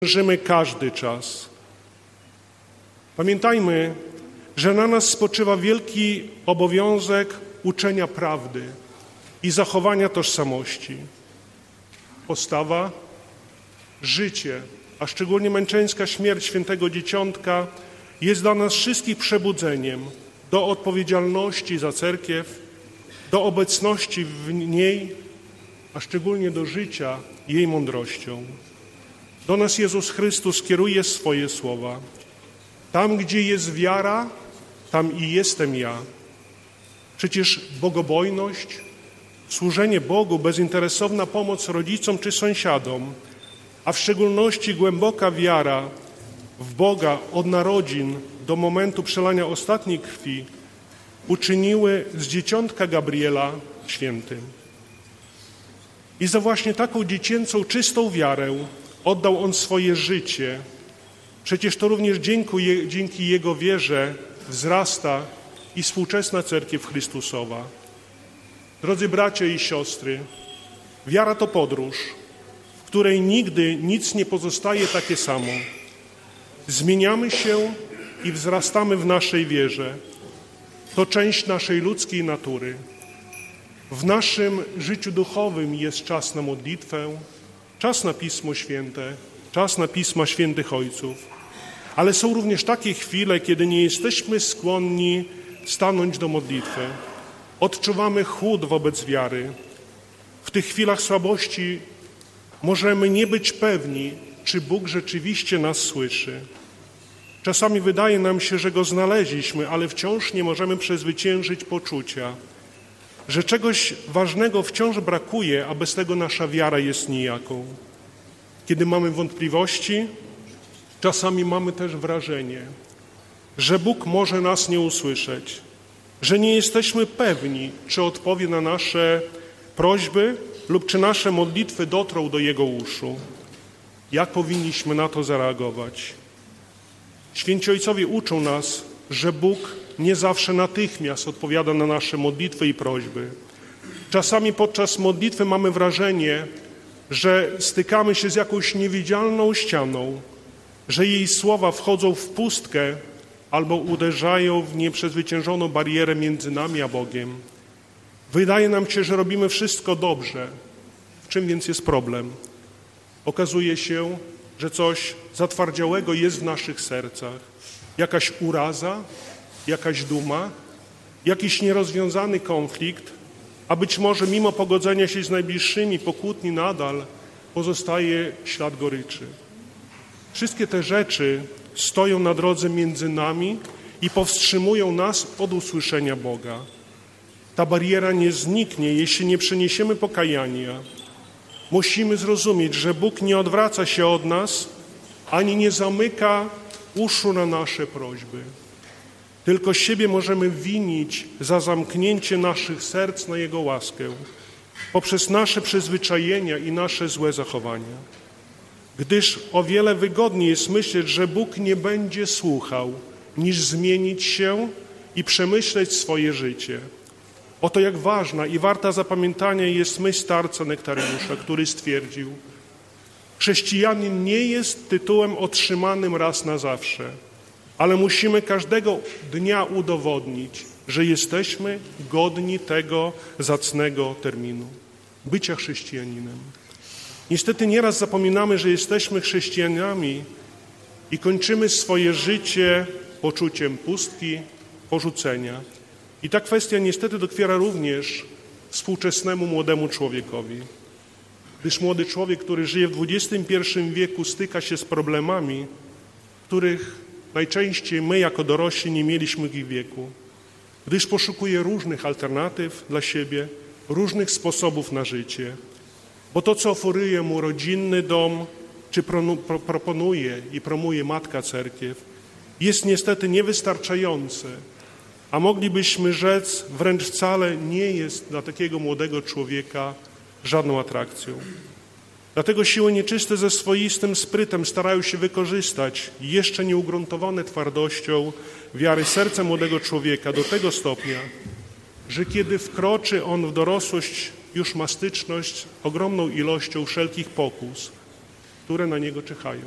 Żymy każdy czas. Pamiętajmy, że na nas spoczywa wielki obowiązek uczenia prawdy i zachowania tożsamości. Postawa, życie, a szczególnie męczeńska śmierć świętego Dzieciątka jest dla nas wszystkich przebudzeniem do odpowiedzialności za cerkiew, do obecności w niej, a szczególnie do życia jej mądrością. Do nas Jezus Chrystus kieruje swoje słowa. Tam, gdzie jest wiara, tam i jestem ja. Przecież bogobojność, służenie Bogu, bezinteresowna pomoc rodzicom czy sąsiadom, a w szczególności głęboka wiara w Boga od narodzin do momentu przelania ostatniej krwi uczyniły z Dzieciątka Gabriela świętym. I za właśnie taką dziecięcą, czystą wiarę oddał On swoje życie. Przecież to również dzięki Jego wierze wzrasta i współczesna Cerkiew Chrystusowa. Drodzy bracia i siostry, wiara to podróż, w której nigdy nic nie pozostaje takie samo. Zmieniamy się i wzrastamy w naszej wierze. To część naszej ludzkiej natury. W naszym życiu duchowym jest czas na modlitwę, czas na Pismo Święte, czas na Pisma Świętych Ojców. Ale są również takie chwile, kiedy nie jesteśmy skłonni stanąć do modlitwy. Odczuwamy chłód wobec wiary. W tych chwilach słabości możemy nie być pewni, czy Bóg rzeczywiście nas słyszy. Czasami wydaje nam się, że Go znaleźliśmy, ale wciąż nie możemy przezwyciężyć poczucia, że czegoś ważnego wciąż brakuje, a bez tego nasza wiara jest nijaką. Kiedy mamy wątpliwości, czasami mamy też wrażenie, że Bóg może nas nie usłyszeć, że nie jesteśmy pewni, czy odpowie na nasze prośby lub czy nasze modlitwy dotrą do Jego uszu. Jak powinniśmy na to zareagować? Święci Ojcowie uczą nas, że Bóg nie zawsze natychmiast odpowiada na nasze modlitwy i prośby. Czasami podczas modlitwy mamy wrażenie, że stykamy się z jakąś niewidzialną ścianą, że jej słowa wchodzą w pustkę albo uderzają w nieprzezwyciężoną barierę między nami a Bogiem. Wydaje nam się, że robimy wszystko dobrze. W czym więc jest problem? Okazuje się, że coś zatwardziałego jest w naszych sercach. Jakaś uraza, jakaś duma, jakiś nierozwiązany konflikt, a być może mimo pogodzenia się z najbliższymi po kłótni nadal pozostaje ślad goryczy. Wszystkie te rzeczy stoją na drodze między nami i powstrzymują nas od usłyszenia Boga. Ta bariera nie zniknie, jeśli nie przyniesiemy pokajania. Musimy zrozumieć, że Bóg nie odwraca się od nas, ani nie zamyka uszu na nasze prośby. Tylko siebie możemy winić za zamknięcie naszych serc na Jego łaskę poprzez nasze przyzwyczajenia i nasze złe zachowania. Gdyż o wiele wygodniej jest myśleć, że Bóg nie będzie słuchał, niż zmienić się i przemyśleć swoje życie. Oto jak ważna i warta zapamiętania jest myśl starca Nektariusza, który stwierdził: chrześcijanin nie jest tytułem otrzymanym raz na zawsze, ale musimy każdego dnia udowodnić, że jesteśmy godni tego zacnego terminu bycia chrześcijaninem. Niestety nieraz zapominamy, że jesteśmy chrześcijanami i kończymy swoje życie poczuciem pustki, porzucenia. I ta kwestia niestety dokwiera również współczesnemu młodemu człowiekowi. Gdyż młody człowiek, który żyje w XXI wieku, styka się z problemami, których najczęściej my jako dorośli nie mieliśmy w ich wieku. Gdyż poszukuje różnych alternatyw dla siebie, różnych sposobów na życie. Bo to, co oferuje mu rodzinny dom, czy proponuje i promuje Matka Cerkiew, jest niestety niewystarczające, a moglibyśmy rzec, wręcz wcale nie jest dla takiego młodego człowieka żadną atrakcją. Dlatego siły nieczyste ze swoistym sprytem starają się wykorzystać jeszcze nieugruntowane twardością wiary serce młodego człowieka do tego stopnia, że kiedy wkroczy on w dorosłość, już ma styczność z ogromną ilością wszelkich pokus, które na Niego czyhają.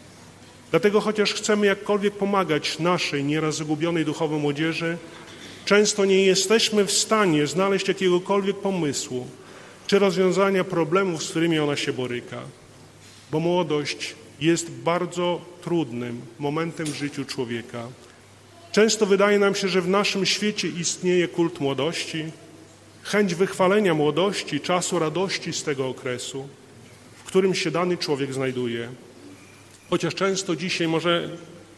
Dlatego chociaż chcemy jakkolwiek pomagać naszej nieraz zagubionej duchowo młodzieży, często nie jesteśmy w stanie znaleźć jakiegokolwiek pomysłu czy rozwiązania problemów, z którymi ona się boryka. Bo młodość jest bardzo trudnym momentem w życiu człowieka. Często wydaje nam się, że w naszym świecie istnieje kult młodości, chęć wychwalenia młodości, czasu radości z tego okresu, w którym się dany człowiek znajduje. Chociaż często dzisiaj możemy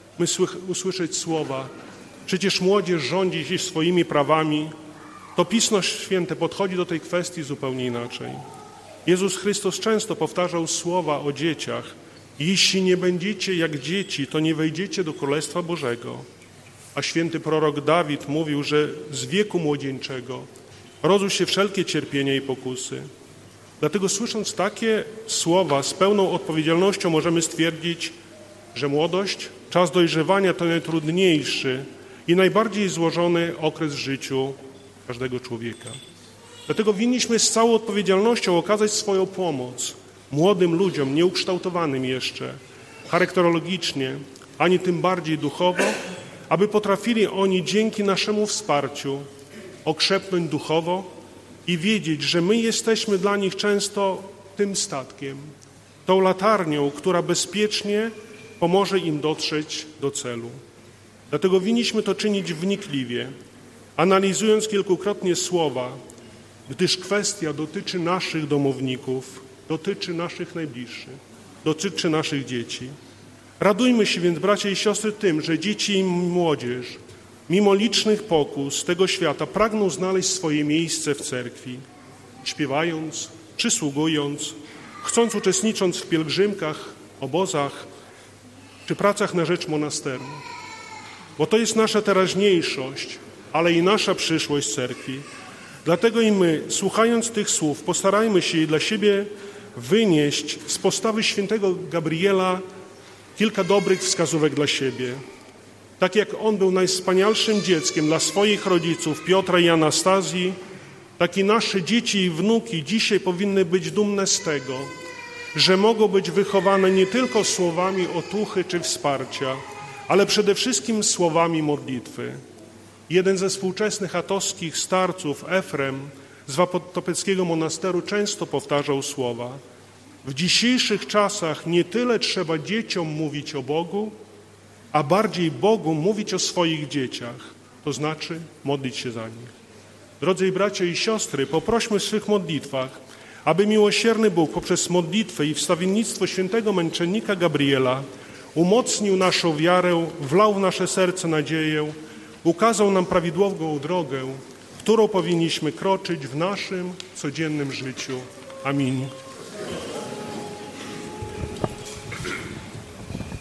usłyszeć słowa: przecież młodzież rządzi się swoimi prawami, to Pismo Święte podchodzi do tej kwestii zupełnie inaczej. Jezus Chrystus często powtarzał słowa o dzieciach: jeśli nie będziecie jak dzieci, to nie wejdziecie do Królestwa Bożego. A święty prorok Dawid mówił, że z wieku młodzieńczego rodzą się wszelkie cierpienia i pokusy. Dlatego słysząc takie słowa z pełną odpowiedzialnością możemy stwierdzić, że młodość, czas dojrzewania to najtrudniejszy i najbardziej złożony okres w życiu każdego człowieka. Dlatego winniśmy z całą odpowiedzialnością okazać swoją pomoc młodym ludziom, nieukształtowanym jeszcze, charakterologicznie, ani tym bardziej duchowo, aby potrafili oni dzięki naszemu wsparciu okrzepnąć duchowo i wiedzieć, że my jesteśmy dla nich często tym statkiem, tą latarnią, która bezpiecznie pomoże im dotrzeć do celu. Dlatego winniśmy to czynić wnikliwie, analizując kilkukrotnie słowa, gdyż kwestia dotyczy naszych domowników, dotyczy naszych najbliższych, dotyczy naszych dzieci. Radujmy się więc, bracia i siostry, tym, że dzieci i młodzież, mimo licznych pokus tego świata, pragną znaleźć swoje miejsce w cerkwi, śpiewając, przysługując, chcąc uczestnicząc w pielgrzymkach, obozach czy pracach na rzecz monasteru. Bo to jest nasza teraźniejszość, ale i nasza przyszłość cerkwi. Dlatego i my, słuchając tych słów, postarajmy się dla siebie wynieść z postawy świętego Gabriela kilka dobrych wskazówek dla siebie. Tak jak on był najwspanialszym dzieckiem dla swoich rodziców, Piotra i Anastazji, tak i nasze dzieci i wnuki dzisiaj powinny być dumne z tego, że mogą być wychowane nie tylko słowami otuchy czy wsparcia, ale przede wszystkim słowami modlitwy. Jeden ze współczesnych atowskich starców, Efrem, z Wapotopeckiego monasteru, często powtarzał słowa: w dzisiejszych czasach nie tyle trzeba dzieciom mówić o Bogu, a bardziej Bogu mówić o swoich dzieciach, to znaczy modlić się za nich. Drodzy bracia i siostry, poprośmy w swych modlitwach, aby miłosierny Bóg poprzez modlitwę i wstawiennictwo świętego męczennika Gabriela umocnił naszą wiarę, wlał w nasze serce nadzieję, ukazał nam prawidłową drogę, którą powinniśmy kroczyć w naszym codziennym życiu. Amin.